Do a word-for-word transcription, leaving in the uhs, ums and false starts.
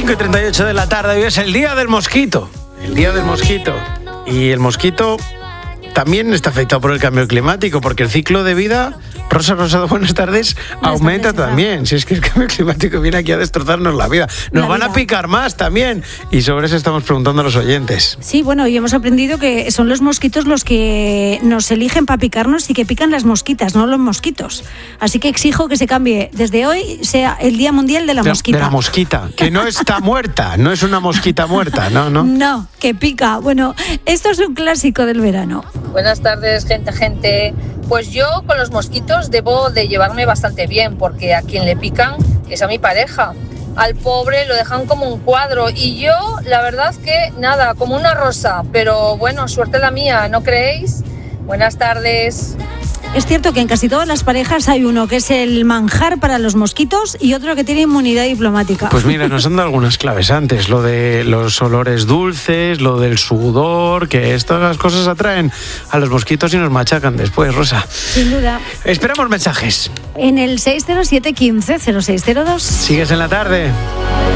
cinco y treinta y ocho de la tarde, hoy es el día del mosquito. El día del mosquito. Y el mosquito también está afectado por el cambio climático, porque el ciclo de vida, Rosa Rosado, buenas tardes, buenas aumenta tardes, también. Si es que el cambio climático viene aquí a destrozarnos la vida. Nos la van vida. a picar más también. Y sobre eso estamos preguntando a los oyentes. Sí, bueno, y hemos aprendido que son los mosquitos los que nos eligen para picarnos y que pican las mosquitas, no los mosquitos. Así que exijo que se cambie. Desde hoy sea el Día Mundial de la de, Mosquita. De la mosquita, que no está muerta, no es una mosquita muerta, no, no. No, que pica. Bueno, esto es un clásico del verano. Buenas tardes, gente, gente. Pues yo con los mosquitos debo de llevarme bastante bien, porque a quien le pican es a mi pareja. Al pobre lo dejan como un cuadro y yo, la verdad que nada, como una rosa. Pero bueno, suerte la mía, ¿no creéis? Buenas tardes. Es cierto que en casi todas las parejas hay uno que es el manjar para los mosquitos y otro que tiene inmunidad diplomática. Pues mira, nos han dado algunas claves antes, lo de los olores dulces, lo del sudor, que estas las cosas atraen a los mosquitos y nos machacan después, Rosa. Sin duda. Esperamos mensajes. En el seis cero siete uno cinco cero seis cero dos. Sigues en la tarde.